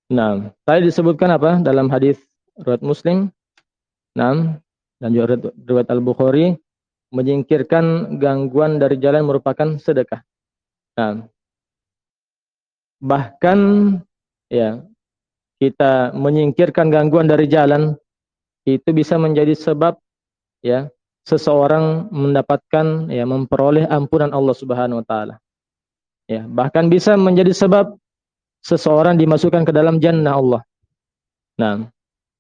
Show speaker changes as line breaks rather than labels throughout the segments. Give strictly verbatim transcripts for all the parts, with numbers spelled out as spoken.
Nah, tadi disebutkan apa dalam hadis riwayat Muslim, nah, dan juga riwayat Al-Bukhari, menyingkirkan gangguan dari jalan merupakan sedekah. Nah, bahkan ya kita menyingkirkan gangguan dari jalan itu bisa menjadi sebab ya seseorang mendapatkan ya memperoleh ampunan Allah Subhanahu wa taala. Ya, bahkan bisa menjadi sebab seseorang dimasukkan ke dalam jannah Allah. Nah,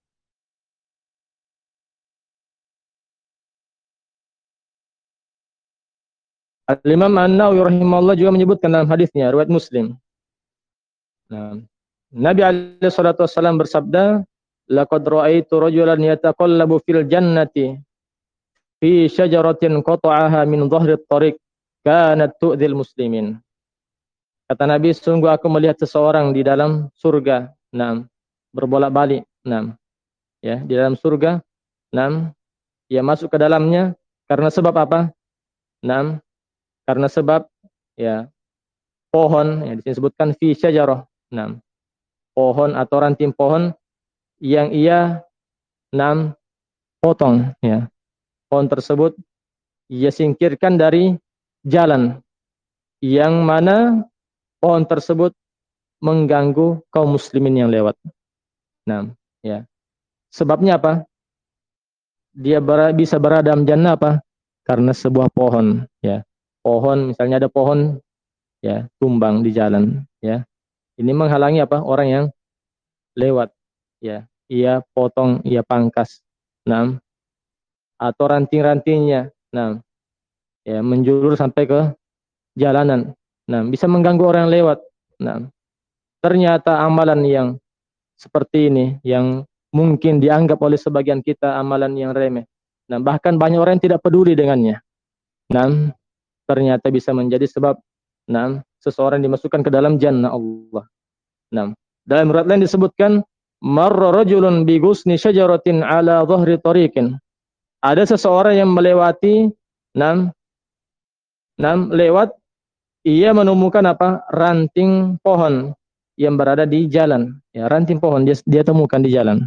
Al-Imam An-Nawawi rahimahullah juga menyebutkan dalam hadisnya riwayat Muslim. Nah, Nabi alaihi salatu wasallam bersabda, "Laqad ra'aitu rajulan yataqallabu fil jannati fi syajaratin qata'aha min dhahri at-tariq kanat tu'dhil muslimin." Kata Nabi, sungguh aku melihat seseorang di dalam surga, nah, berbolak-balik, nah, ya, di dalam surga, nah, ia masuk ke dalamnya karena sebab apa? Nah, karena sebab ya pohon yang disebutkan fi syajarah, nah, pohon atau ranting pohon yang ia enam potong, ya. Pohon tersebut ia singkirkan dari jalan yang mana pohon tersebut mengganggu kaum muslimin yang lewat. Nah, ya. Sebabnya apa? Dia ber, bisa berada dalam jannah apa? Karena sebuah pohon, ya. Pohon, misalnya ada pohon ya tumbang di jalan, ya. Ini menghalangi apa? Orang yang lewat, ya. Ia potong, ia pangkas. Nah, atau ranting-rantingnya, nah, ya menjulur sampai ke jalanan. Nah, bisa mengganggu orang yang lewat. Nah, ternyata amalan yang seperti ini yang mungkin dianggap oleh sebagian kita amalan yang remeh. Nah, bahkan banyak orang yang tidak peduli dengannya. Nah, ternyata bisa menjadi sebab nah, seseorang dimasukkan ke dalam jannah Allah. Nah, dalam riwayat lain disebutkan marra rajulun bi ghusni syajaratin ala dhahri tariqin. Ada seseorang yang melewati nah, nah lewat ia menemukan apa? Ranting pohon yang berada di jalan. Ya, ranting pohon dia, dia temukan di jalan.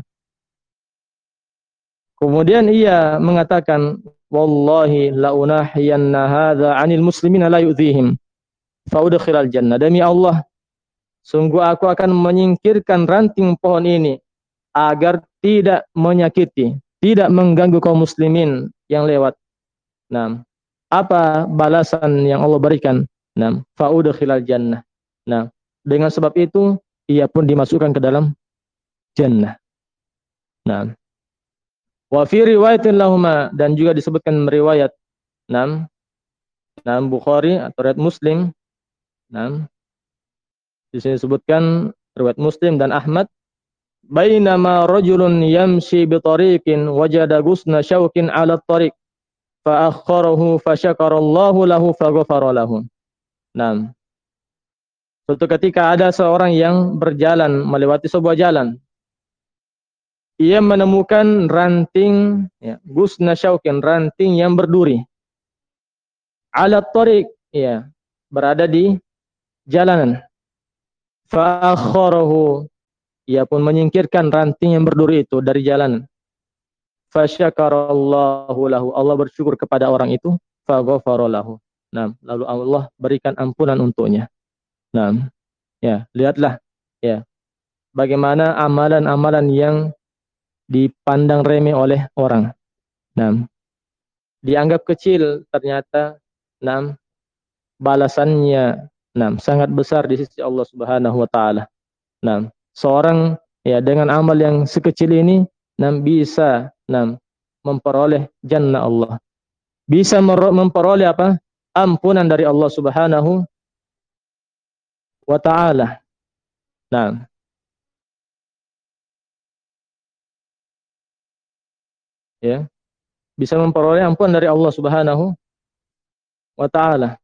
Kemudian ia mengatakan, "Wallahi la unahiyanna hadza 'anil muslimina la yu'dhihim fa udkhilal jannah." Demi Allah, sungguh aku akan menyingkirkan ranting pohon ini agar tidak menyakiti, tidak mengganggu kaum muslimin yang lewat. Nah, apa balasan yang Allah berikan? Nah, fa udkhilal jannah. Nah, dengan sebab itu ia pun dimasukkan ke dalam jannah. Nah, wa fi riwayatin lahuma, dan juga disebutkan riwayat Nam, Nam Bukhari atau riwayat Muslim. Nam, di sini disebutkan riwayat Muslim dan Ahmad. Bainama rajulun yamshi bi tariqin wajada ghusna syaukin 'ala at-tariq fa akhkharahu fa syakarallahu lahu fa ghafara lahu. Nam, suatu ketika ada seorang yang berjalan melewati sebuah jalan. Ia menemukan ranting ya, ghusna syaukin, ranting yang berduri. 'Ala at-tariq, ya, berada di jalanan. Fa akhkharahu, ia pun menyingkirkan ranting yang berduri itu dari jalanan. Fa syakarallahu lahu, Allah bersyukur kepada orang itu, fa ghafara lahu. Nah, lalu Allah berikan ampunan untuknya. Nah, ya, lihatlah ya bagaimana amalan-amalan yang dipandang remeh oleh orang. Nah, dianggap kecil, ternyata nah balasannya nah sangat besar di sisi Allah Subhanahu wa taala. Nah, seorang ya dengan amal yang sekecil ini nah bisa nah memperoleh jannah Allah. Bisa memperoleh apa? Ampunan dari Allah Subhanahu wa taala. Nah, ya, bisa memperoleh ampunan dari Allah Subhanahu wa taala.